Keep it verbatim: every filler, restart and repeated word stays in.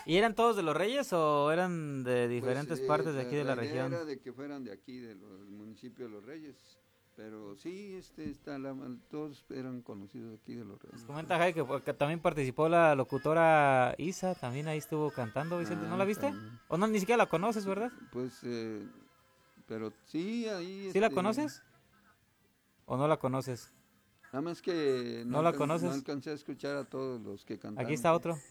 ¿Y eran todos de los Reyes o eran de Pues diferentes eh, partes de la, aquí de la la idea región? era de que fueran de aquí, de los- del municipio de Los Reyes. Pero sí, este, está la- todos eran conocidos aquí de Los Nos Reyes. comenta Jai que porque también participó la locutora Isa, también ahí estuvo cantando, Vicente, ¿no Ah, la viste? también. O no, ni siquiera la conoces, ¿verdad? Pues, eh, pero sí, ahí, ¿Sí la este, conoces o no la conoces? nada más que no, ¿No la alcan- no conoces? alcancé a escuchar a todos los que Aquí cantaron, está pues. otro.